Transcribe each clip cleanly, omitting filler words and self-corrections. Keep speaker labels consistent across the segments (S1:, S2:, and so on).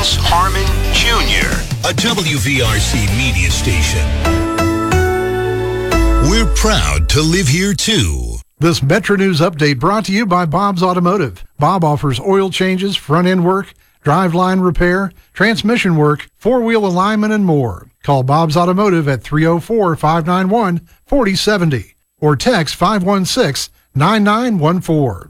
S1: Dennis Harmon Jr., a WVRC media station. We're proud to live here, too.
S2: This Metro News update brought to you by Bob's Automotive. Bob offers oil changes, front-end work, driveline repair, transmission work, four-wheel alignment, and more. Call Bob's Automotive at 304-591-4070 or text 516-9914.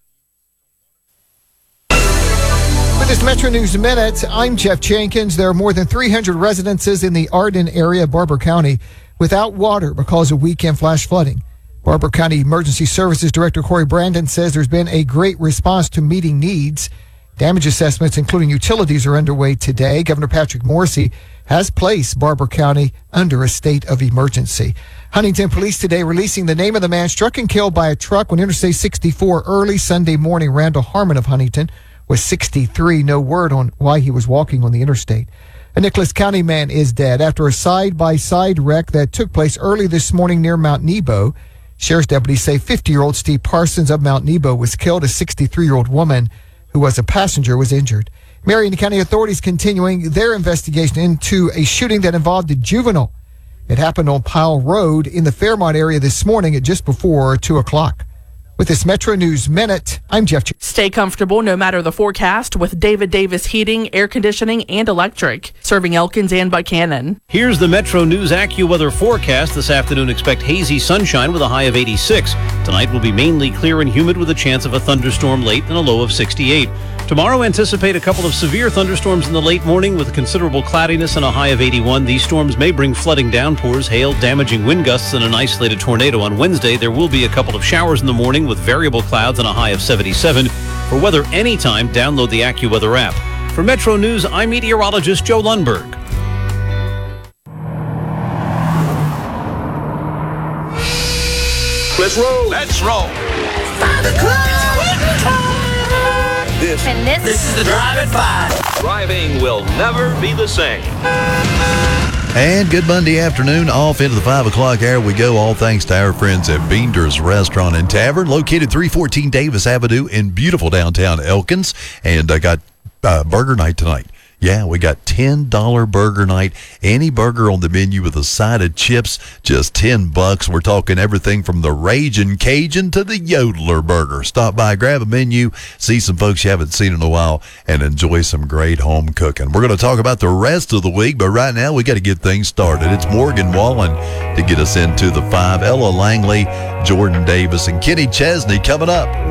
S3: With this Metro News Minute, I'm Jeff Jenkins. There are more than 300 residences in the Arden area of Barber County without water because of weekend flash flooding. Barber County Emergency Services Director Corey Brandon says there's been a great response to meeting needs. Damage assessments, including utilities, are underway today. Governor Patrick Morrisey has placed Barber County under a state of emergency. Huntington police today releasing the name of the man struck and killed by a truck on Interstate 64 early Sunday morning. Randall Harmon of Huntington was 63. No word on why he was walking on the interstate. A Nicholas County man is dead after a side-by-side wreck that took place early this morning near Mount Nebo. Sheriff's deputies say 50-year-old Steve Parsons of Mount Nebo was killed. A 63-year-old woman who was a passenger was injured. Marion County authorities continuing their investigation into a shooting that involved a juvenile. It happened on Powell Road in the Fairmont area this morning at just before 2 o'clock. With this Metro News Minute, I'm Jeff.
S4: Stay comfortable no matter the forecast with David Davis Heating, Air Conditioning, and Electric, serving Elkins and Buchanan.
S5: Here's the Metro News AccuWeather forecast. This afternoon, expect hazy sunshine with a high of 86. Tonight will be mainly clear and humid with a chance of a thunderstorm late and a low of 68. Tomorrow, anticipate a couple of severe thunderstorms in the late morning with considerable cloudiness and a high of 81. These storms may bring flooding downpours, hail, damaging wind gusts, and an isolated tornado. On Wednesday, there will be a couple of showers in the morning with variable clouds and a high of 77. For weather anytime, download the AccuWeather app. For Metro News, I'm meteorologist Joe Lundberg.
S1: Let's roll. Let's roll.
S6: 5 o'clock.
S1: This
S6: is the Drive at 5.
S1: Driving will never be the same.
S7: And good Monday afternoon, off into the 5 o'clock hour we go, all thanks to our friends at Beender's Restaurant and Tavern, located 314 Davis Avenue in beautiful downtown Elkins. And I got burger night tonight. Yeah, we got $10 burger night. Any burger on the menu with a side of chips, just $10. We're talking everything from the Ragin' Cajun to the Yodeler burger. Stop by, grab a menu, see some folks you haven't seen in a while, and enjoy some great home cooking. We're going to talk about the rest of the week, but right now we got to get things started. It's Morgan Wallen to get us into the 5. Ella Langley, Jordan Davis, and Kenny Chesney coming up.